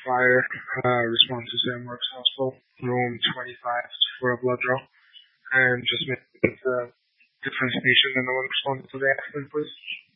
fire. Respond to Sam Works Hospital, room 25 for a blood draw. And just make it a different station than the one responded to the accident, please.